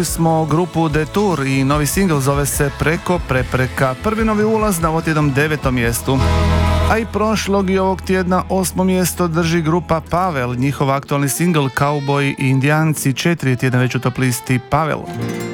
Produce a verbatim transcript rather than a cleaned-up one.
smo grupu Detour i novi singl zove se Preko prepreka. Prvi novi ulaz na ovo tjednom devetom mjestu. A i prošlog i ovog tjedna osmo mjesto drži grupa Pavel. Njihov aktualni singl Cowboy i Indijanci četiri tjedna već u top listi Pavel.